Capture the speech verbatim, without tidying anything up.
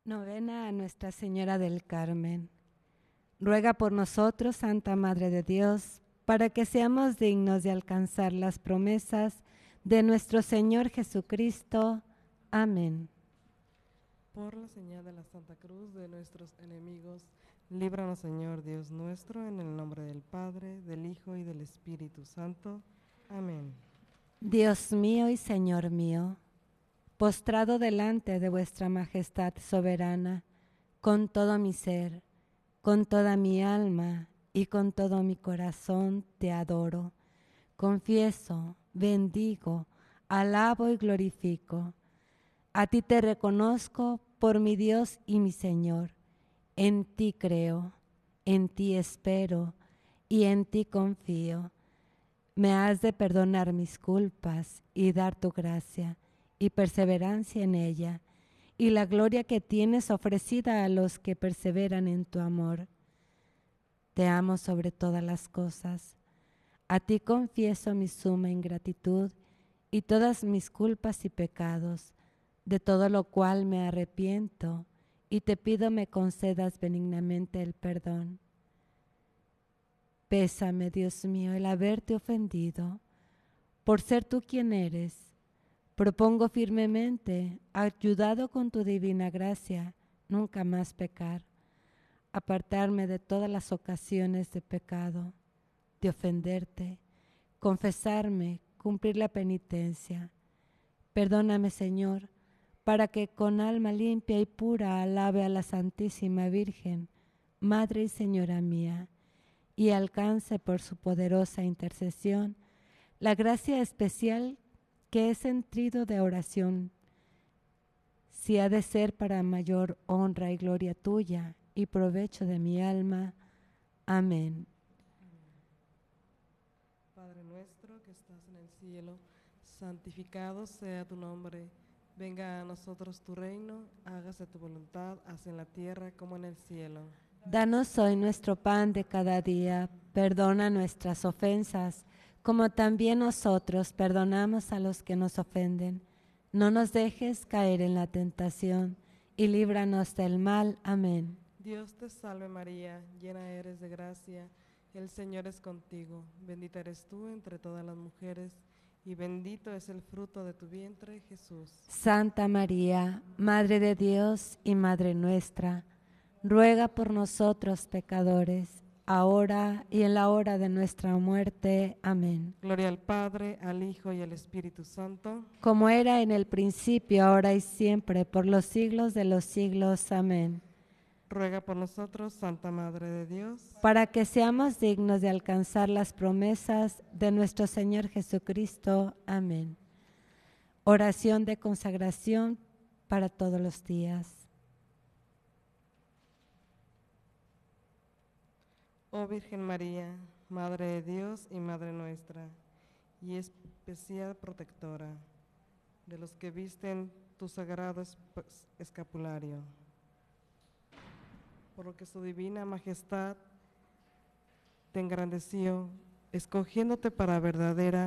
Novena a Nuestra Señora del Carmen. Ruega por nosotros, Santa Madre de Dios, para que seamos dignos de alcanzar las promesas de nuestro Señor Jesucristo. Amén. Por la señal de la Santa Cruz de nuestros enemigos, líbranos, Señor Dios nuestro, en el nombre del Padre, del Hijo y del Espíritu Santo. Amén. Dios mío y Señor mío, postrado delante de vuestra majestad soberana, con todo mi ser, con toda mi alma y con todo mi corazón te adoro. Confieso, bendigo, alabo y glorifico. A ti te reconozco por mi Dios y mi Señor. En ti creo, en ti espero y en ti confío. Me has de perdonar mis culpas y dar tu gracia y perseverancia en ella, y la gloria que tienes ofrecida a los que perseveran en tu amor. Te amo sobre todas las cosas. A ti confieso mi suma ingratitud y todas mis culpas y pecados, de todo lo cual me arrepiento, y te pido me concedas benignamente el perdón. Pésame, Dios mío, el haberte ofendido, por ser tú quien eres. Propongo firmemente, ayudado con tu divina gracia, nunca más pecar, apartarme de todas las ocasiones de pecado, de ofenderte, confesarme, cumplir la penitencia. Perdóname, Señor, para que con alma limpia y pura alabe a la Santísima Virgen, Madre y Señora mía, y alcance por su poderosa intercesión la gracia especial que he sentido de oración, si ha de ser para mayor honra y gloria tuya y provecho de mi alma. Amén. Padre nuestro que estás en el cielo, santificado sea tu nombre. Venga a nosotros tu reino, hágase tu voluntad, así en la tierra como en el cielo. Danos hoy nuestro pan de cada día, perdona nuestras ofensas, como también nosotros perdonamos a los que nos ofenden. No nos dejes caer en la tentación, y líbranos del mal. Amén. Dios te salve María, llena eres de gracia, el Señor es contigo. Bendita eres tú entre todas las mujeres, y bendito es el fruto de tu vientre, Jesús. Santa María, Madre de Dios y Madre nuestra, ruega por nosotros pecadores, ahora y en la hora de nuestra muerte. Amén. Gloria al Padre, al Hijo y al Espíritu Santo. Como era en el principio, ahora y siempre, por los siglos de los siglos. Amén. Ruega por nosotros, Santa Madre de Dios, para que seamos dignos de alcanzar las promesas de nuestro Señor Jesucristo. Amén. Oración de consagración para todos los días. Oh Virgen María, Madre de Dios y Madre nuestra, y especial protectora de los que visten tu sagrado escapulario, por lo que su divina majestad te engrandeció, escogiéndote para verdadera